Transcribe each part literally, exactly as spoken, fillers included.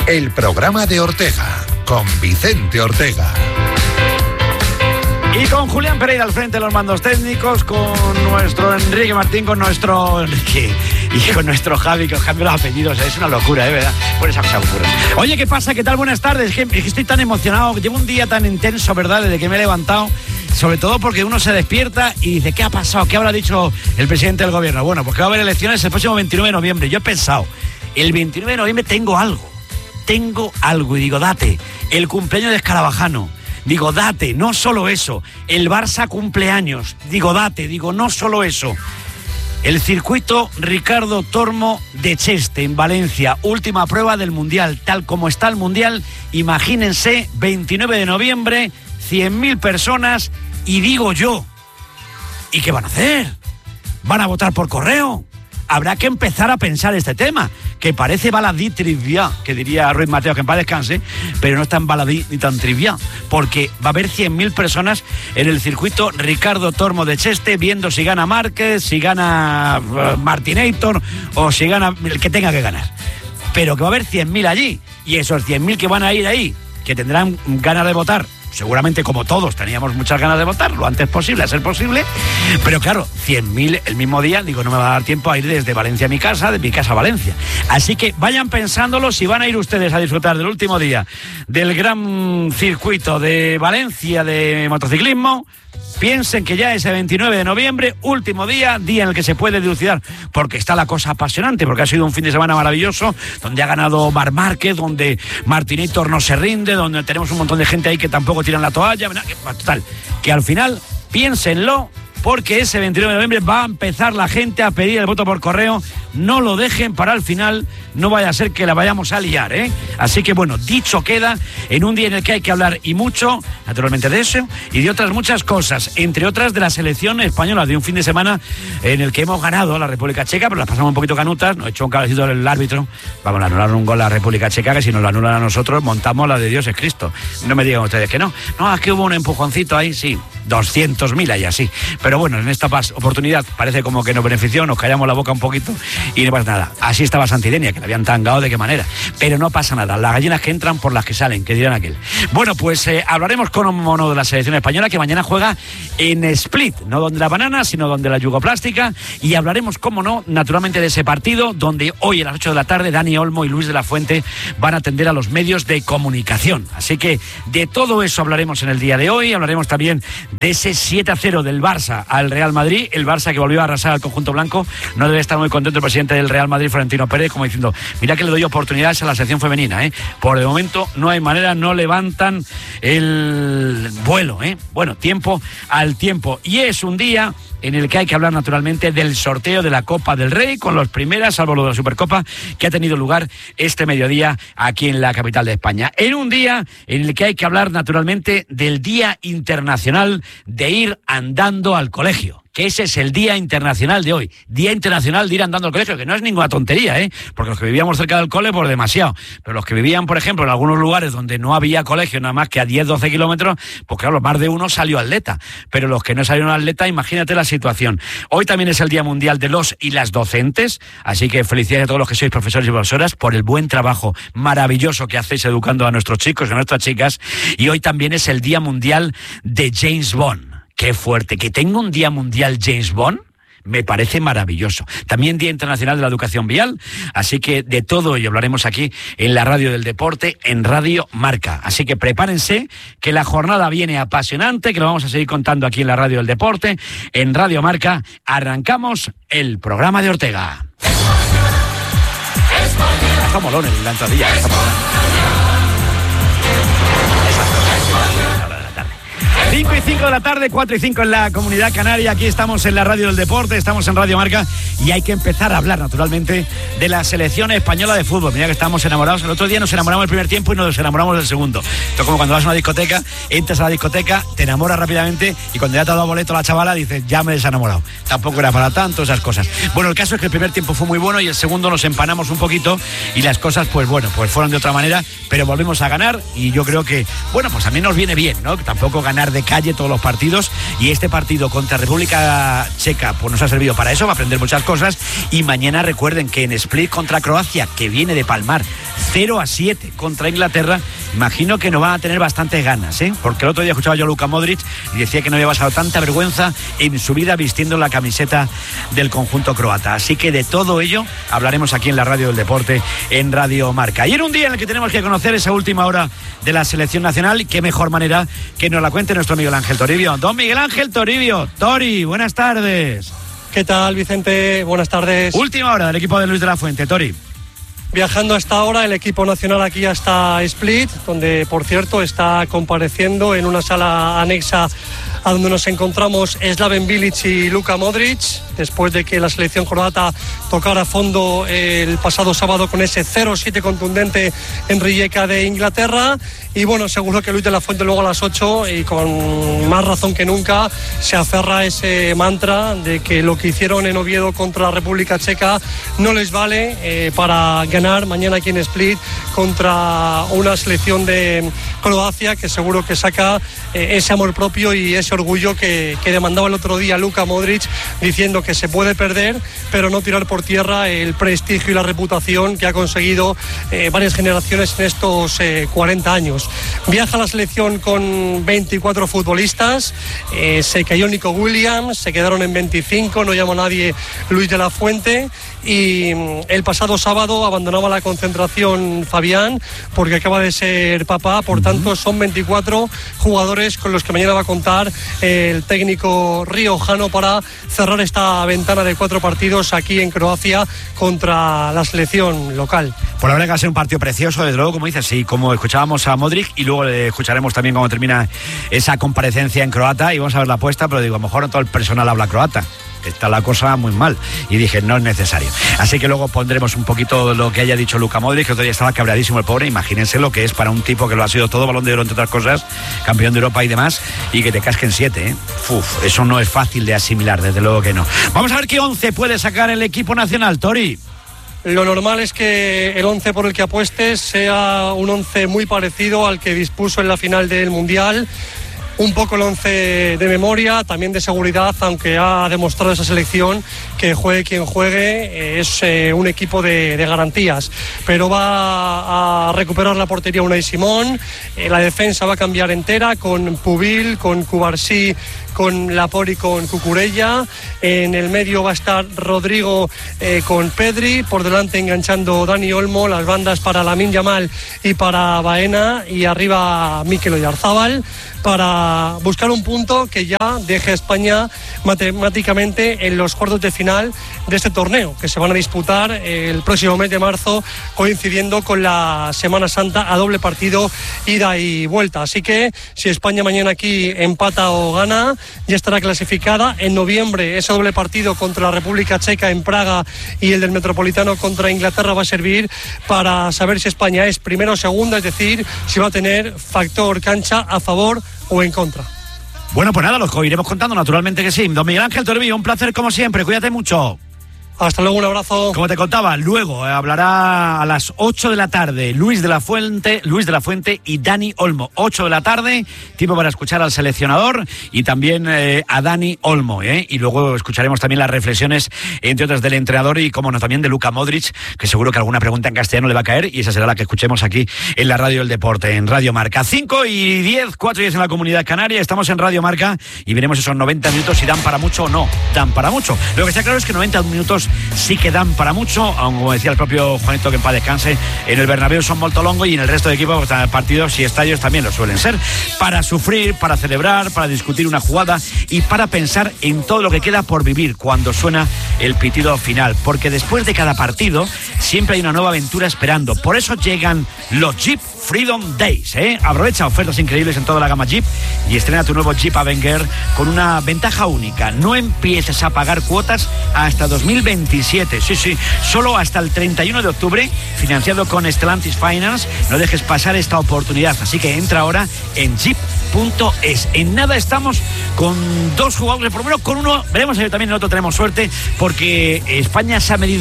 El programa de Ortega, con Vicente Ortega. Y con Julián Pereira al frente de los mandos técnicos, con nuestro Enrique Martín, con nuestro Enrique y con nuestro Javi, que os cambio los apellidos, es una locura, ¿eh? ¿Verdad? Por esa cosa ocurre. Oye, ¿qué pasa? ¿Qué tal? Buenas tardes. Es que, es que estoy tan emocionado, llevo un día tan intenso, ¿verdad? Desde que me he levantado, sobre todo porque uno se despierta y dice, ¿qué ha pasado? ¿Qué habrá dicho el presidente del gobierno? Bueno, pues que va a haber elecciones el próximo veintinueve de noviembre. Yo he pensado, el veintinueve de noviembre tengo algo, tengo algo, y digo, date, el cumpleaños de Escarabajano. Digo, date, no solo eso, el Barça cumpleaños, digo, date, digo, no solo eso. El circuito Ricardo Tormo de Cheste, en Valencia, última prueba del Mundial, tal como está el Mundial, imagínense, veintinueve de noviembre, cien mil personas, y digo yo, ¿y qué van a hacer? ¿Van a votar por correo? Habrá que empezar a pensar este tema, que parece baladí trivia, que diría Ruiz Mateo, que en paz descanse, pero no es tan baladí ni tan trivia, porque va a haber cien mil personas en el circuito Ricardo Tormo de Cheste, viendo si gana Márquez, si gana uh, Martinator, o si gana el que tenga que ganar. Pero que va a haber cien mil allí, y esos cien mil que van a ir ahí, que tendrán ganas de votar, seguramente como todos teníamos muchas ganas de votar, lo antes posible, a ser posible, pero claro, cien mil el mismo día, digo, no me va a dar tiempo a ir desde Valencia a mi casa, de mi casa a Valencia. Así que vayan pensándolo si van a ir ustedes a disfrutar del último día del gran circuito de Valencia de motociclismo. Piensen que ya ese veintinueve de noviembre, último día, día en el que se puede dilucidar, porque está la cosa apasionante, porque ha sido un fin de semana maravilloso, donde ha ganado Marc Márquez, donde Martinator no se rinde, donde tenemos un montón de gente ahí que tampoco tiran la toalla. Total, que al final, piénsenlo, porque ese veintinueve de noviembre va a empezar la gente a pedir el voto por correo. No lo dejen para el final, no vaya a ser que la vayamos a liar, ¿eh? Así que bueno, dicho queda, en un día en el que hay que hablar y mucho, naturalmente de eso, y de otras muchas cosas, entre otras de la selección española, de un fin de semana en el que hemos ganado a la República Checa, pero las pasamos un poquito canutas, nos ha hecho un cabecito el árbitro, vamos a anular un gol a la República Checa, que si nos lo anulan a nosotros, montamos la de Dios es Cristo. No me digan ustedes que no. No, es que hubo un empujoncito ahí, sí, doscientos mil ahí así. Pero bueno, en esta oportunidad parece como que nos benefició, nos callamos la boca un poquito y no pasa nada. Así estaba Santidenia, que la habían tangado de qué manera. Pero no pasa nada, las gallinas que entran por las que salen, que dirán aquel. Bueno, pues eh, hablaremos con un mono de la selección española que mañana juega en Split, no donde la banana, sino donde la yugoplástica, y hablaremos, cómo no, naturalmente de ese partido, donde hoy a las ocho de la tarde Dani Olmo y Luis de la Fuente van a atender a los medios de comunicación. Así que de todo eso hablaremos en el día de hoy, hablaremos también de ese siete a cero del Barça al Real Madrid, el Barça que volvió a arrasar al conjunto blanco. No debe estar muy contento el presidente del Real Madrid, Florentino Pérez, como diciendo, mira que le doy oportunidades a la selección femenina, ¿eh? Por el momento no hay manera, no levantan el vuelo, ¿eh? Bueno, tiempo al tiempo. Y es un día en el que hay que hablar naturalmente del sorteo de la Copa del Rey, con los primeras, salvo lo de la Supercopa, que ha tenido lugar este mediodía aquí en la capital de España. En un día en el que hay que hablar naturalmente del Día Internacional de Ir Andando al Colegio, que ese es el Día Internacional de hoy, Día Internacional de Ir Andando al Colegio, que no es ninguna tontería, ¿eh? Porque los que vivíamos cerca del cole, por demasiado, pero los que vivían, por ejemplo, en algunos lugares donde no había colegio, nada más que a diez, doce kilómetros, pues claro, más de uno salió atleta, pero los que no salieron atleta, imagínate la situación. Hoy también es el Día Mundial de los y las docentes, así que felicidades a todos los que sois profesores y profesoras por el buen trabajo maravilloso que hacéis educando a nuestros chicos y a nuestras chicas, y hoy también es el Día Mundial de James Bond. Qué fuerte, que tenga un Día Mundial James Bond, me parece maravilloso. También Día Internacional de la Educación Vial, así que de todo ello hablaremos aquí en la Radio del Deporte, en Radio Marca. Así que prepárense, que la jornada viene apasionante, que lo vamos a seguir contando aquí en la Radio del Deporte, en Radio Marca. Arrancamos el programa de Ortega. Está molón en la entradilla, está molón. cinco y cinco de la tarde, cuatro y cinco en la Comunidad Canaria. Aquí estamos en la Radio del Deporte, estamos en Radio Marca y hay que empezar a hablar naturalmente de la selección española de fútbol. Mira que estamos enamorados. El otro día nos enamoramos del primer tiempo y nos enamoramos del segundo. Esto es como cuando vas a una discoteca, entras a la discoteca, te enamoras rápidamente y cuando ya te ha dado boleto la chavala dices, ya me he desenamorado. Tampoco era para tanto, esas cosas. Bueno, el caso es que el primer tiempo fue muy bueno y el segundo nos empanamos un poquito y las cosas, pues bueno, pues fueron de otra manera, pero volvimos a ganar y yo creo que, bueno, pues a mí nos viene bien, ¿no? Tampoco ganar de calle todos los partidos, y este partido contra República Checa pues nos ha servido para eso, va a aprender muchas cosas. Y mañana recuerden que en Split contra Croacia, que viene de palmar cero a siete contra Inglaterra. Imagino que no van a tener bastantes ganas, ¿eh? Porque el otro día escuchaba yo a Luka Modric y decía que no había pasado tanta vergüenza en su vida vistiendo la camiseta del conjunto croata. Así que de todo ello hablaremos aquí en la Radio del Deporte, en Radio Marca. Y en un día en el que tenemos que conocer esa última hora de la selección nacional, y qué mejor manera que nos la cuente nuestro Miguel Ángel Toribio. Don Miguel Ángel Toribio, Tori, buenas tardes. ¿Qué tal, Vicente? Buenas tardes. Última hora del equipo de Luis de la Fuente, Tori. Viajando hasta ahora el equipo nacional aquí hasta Split, donde por cierto está compareciendo en una sala anexa a donde nos encontramos Slaven Bilic y Luka Modric, después de que la selección croata tocara fondo el pasado sábado con ese cero siete contundente en Rijeka de Inglaterra. Y bueno, seguro que Luis de la Fuente luego a las ocho, y con más razón que nunca, se aferra a ese mantra de que lo que hicieron en Oviedo contra la República Checa no les vale eh, para ganar mañana aquí en Split contra una selección de Croacia que seguro que saca eh, ese amor propio y ese orgullo que, que demandaba el otro día Luka Modric, diciendo que se puede perder pero no tirar por tierra el prestigio y la reputación que ha conseguido eh, varias generaciones en estos eh, cuarenta años. Viaja la selección con veinticuatro futbolistas, eh, se cayó Nico Williams, se quedaron en veinticinco, no llamó a nadie Luis de la Fuente, y el pasado sábado abandonaba la concentración Fabián porque acaba de ser papá. Por tanto son veinticuatro jugadores con los que mañana va a contar el técnico riojano para cerrar esta ventana de cuatro partidos aquí en Croacia contra la selección local. Por la verdad que va a ser un partido precioso, desde luego, como dices, y como escuchábamos a Modric, y luego le escucharemos también cómo termina esa comparecencia en croata, y vamos a ver la apuesta, pero digo, a lo mejor no todo el personal habla croata. Está la cosa muy mal, y dije, no es necesario. Así que luego pondremos un poquito lo que haya dicho Luka Modric, que todavía estaba cabreadísimo el pobre. Imagínense lo que es para un tipo que lo ha sido todo, Balón de Oro entre otras cosas, campeón de Europa y demás, y que te casquen siete, ¿eh? Uf, eso no es fácil de asimilar, desde luego que no. Vamos a ver qué once puede sacar el equipo nacional, Tori. Lo normal es que el once por el que apuestes sea un once muy parecido al que dispuso en la final del Mundial. Un poco el once de memoria, también de seguridad, aunque ha demostrado esa selección que juegue quien juegue, es eh, un equipo de, de garantías. Pero va a recuperar la portería Unai Simón, eh, la defensa va a cambiar entera con Pubil, con Cubarsí, con Lapori, con Cucurella. En el medio va a estar Rodrigo eh, con Pedri, por delante enganchando Dani Olmo, las bandas para Lamine Yamal y para Baena, y arriba Mikel Oyarzabal, para buscar un punto que ya deje a España matemáticamente en los cuartos de final de este torneo, que se van a disputar el próximo mes de marzo, coincidiendo con la Semana Santa, a doble partido, ida y vuelta. Así que si España mañana aquí empata o gana, ya estará clasificada. En noviembre ese doble partido contra la República Checa en Praga y el del Metropolitano contra Inglaterra va a servir para saber si España es primera o segunda, es decir, si va a tener factor cancha a favor o en contra. Bueno, pues nada, lo iremos contando, naturalmente que sí. Don Miguel Ángel Toribio, un placer como siempre, cuídate mucho. Hasta luego, un abrazo. Como te contaba, luego eh, hablará a las ocho de la tarde Luis de la Fuente, Luis de la Fuente y Dani Olmo. ocho de la tarde, tiempo para escuchar al seleccionador y también eh, a Dani Olmo, ¿eh? Y luego escucharemos también las reflexiones, entre otras, del entrenador y, como no, también de Luka Modric, que seguro que alguna pregunta en castellano le va a caer, y esa será la que escuchemos aquí en la Radio del Deporte, en Radio Marca. cinco y diez, cuatro y diez en la Comunidad Canaria, estamos en Radio Marca y veremos esos noventa minutos si dan para mucho o no dan para mucho. Lo que está claro es que noventa minutos sí que dan para mucho, aunque, como decía el propio Juanito, que en paz descanse, en el Bernabéu son molto longo, y en el resto de equipos, pues, partidos y estadios también lo suelen ser, para sufrir, para celebrar, para discutir una jugada y para pensar en todo lo que queda por vivir cuando suena el pitido final, porque después de cada partido siempre hay una nueva aventura esperando. Por eso llegan los Jeep Freedom Days, ¿eh? Aprovecha ofertas increíbles en toda la gama Jeep y estrena tu nuevo Jeep Avenger con una ventaja única: no empieces a pagar cuotas hasta dos mil veintisiete. Sí, sí, solo hasta el treinta y uno de octubre, financiado con Stellantis Finance. No dejes pasar esta oportunidad, así que entra ahora en jeep punto es. En nada estamos con dos jugadores, por lo menos con uno, veremos si también en el otro tenemos suerte, porque España se ha medido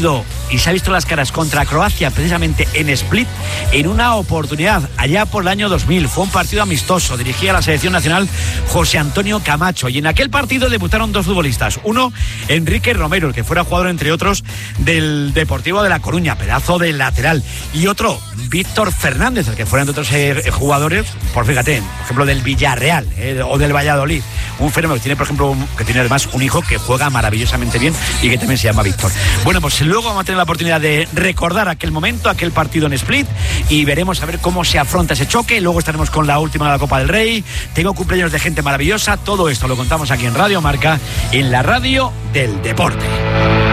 y se ha visto las caras contra Croacia precisamente en Split en una oportunidad allá por el año dos mil. Fue un partido amistoso, dirigía la selección nacional José Antonio Camacho, y en aquel partido debutaron dos futbolistas. Uno, Enrique Romero, el que fuera jugador entre otros del Deportivo de La Coruña, pedazo de lateral, y otro, Víctor Fernández, el que fuera entre otros eh, jugadores, por fíjate, por ejemplo del Villarreal eh, o del Valladolid, un fenómeno que tiene, por ejemplo, un, que tiene además un hijo que juega maravillosamente bien y que también se llama Víctor. Bueno, pues luego vamos a tener la oportunidad de recordar aquel momento, aquel partido en Split, y veremos a ver cómo se afronta ese choque. Luego estaremos con la última de la Copa del Rey. Tengo cumpleaños de gente maravillosa. Todo esto lo contamos aquí en Radio Marca, en la radio del deporte.